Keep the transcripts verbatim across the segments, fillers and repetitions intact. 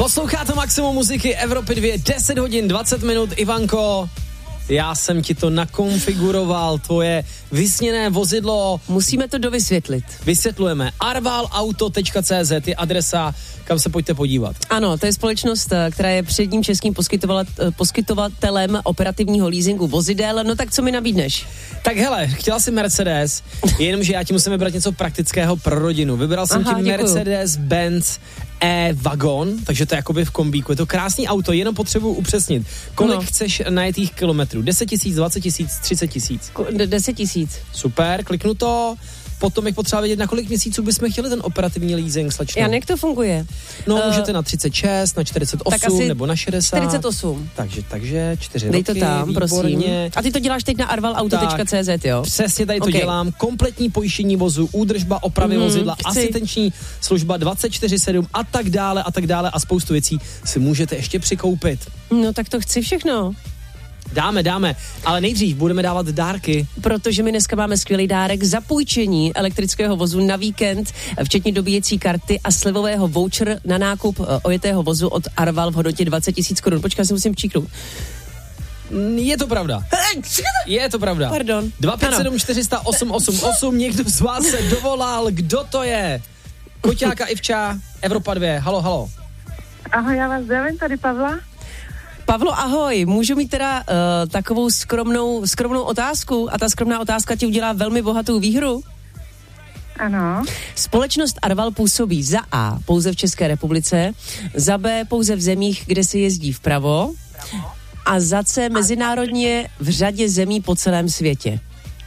Posloucháte Maximum muziky Evropy dva, deset hodin, dvacet minut. Ivanko, já jsem ti to nakonfiguroval, tvoje vysněné vozidlo. Musíme to dovysvětlit. Vysvětlujeme. arval auto tečka cé zet je adresa, kam se pojďte podívat. Ano, to je společnost, která je předním českým poskytovatelem operativního leasingu vozidel. No tak co mi nabídneš? Tak hele, chtěla jsi Mercedes, jenomže já ti musím vybrat něco praktického pro rodinu. Vybral jsem Aha, ti Mercedes-Benz E-Wagon, takže to je jakoby v kombíku. Je to krásný auto, jenom potřebuji upřesnit. Kolik no. chceš najetých kilometrů? deset tisíc, dvacet tisíc, třicet tisíc? deset tisíc. Super, kliknu to. Potom bych potřeba vědět, na kolik měsíců bychom chtěli ten operativní leasing, slečno. Já, jak to funguje? No, uh, můžete na třicet šest, na čtyřicet osm, nebo na šedesát. čtyřicet osm. Takže, takže čtyři Dej roky, to tam, výborně. prosím. A ty to děláš teď na arval auto tečka cé zet, jo? Přesně tady to okay. dělám. Kompletní pojištění vozu, údržba, opravy mm, vozidla, chci. asistenční služba dvacet čtyři sedm a tak dále a tak dále a spoustu věcí si můžete ještě přikoupit. No tak to chci všechno. Dáme, dáme, ale nejdřív budeme dávat dárky. Protože my dneska máme skvělý dárek za půjčení elektrického vozu na víkend, včetně dobíjecí karty a slevového voucher na nákup ojetého vozu od Arval v hodnotě dvacet tisíc korun. Počkej, si musím číknout. Je to pravda. Je to pravda. Pardon. dva pět sedm čtyři nula osm osm osm, někdo z vás se dovolal, kdo to je? Koťáka Ivča, Evropa dva, halo, halo. Ahoj, já vás zdravím, tady Pavla. Pavlo, ahoj, můžu mít teda uh, takovou skromnou, skromnou otázku a ta skromná otázka ti udělá velmi bohatou výhru? Ano. Společnost Arval působí za A pouze v České republice, za B pouze v zemích, kde se jezdí vpravo a za C mezinárodně v řadě zemí po celém světě.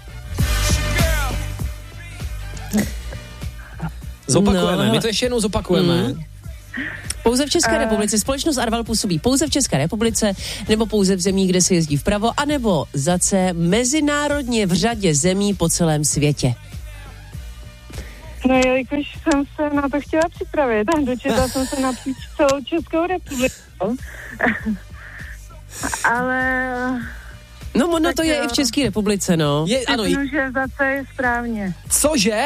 Zopakujeme, no, my to ještě jednou zopakujeme. Mm. Pouze v České uh. republice. Společnost Arval působí pouze v České republice, nebo pouze v zemích, kde se jezdí vpravo, anebo za C mezinárodně v řadě zemí po celém světě. No, jelikož jsem se na to chtěla připravit a dočetla jsem se napříč celou Českou republiku. Ale... No, ono to je jo. I v České republice, no. Je, ano, Řeknu, že za C je správně. Cože?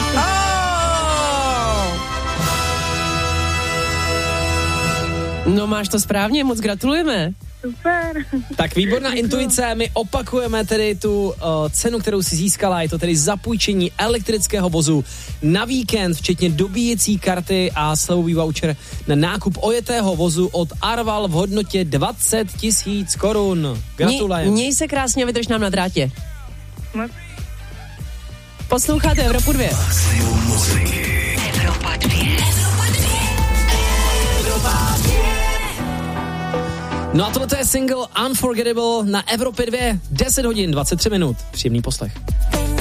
No, máš to správně, moc gratulujeme. Super. Tak výborná intuice, my opakujeme tedy tu uh, cenu, kterou si získala, je to tedy zapůjčení elektrického vozu na víkend, včetně dobíjecí karty a slevový voucher na nákup ojetého vozu od Arval v hodnotě dvacet tisíc korun. Gratulujem. Měj se krásně, vydrž nám na drátě. Posloucháte Evropu dva. Evropa dva. No a tohle je single Unforgettable na Evropě dva, deset hodin, dvacet tři minut. Příjemný poslech.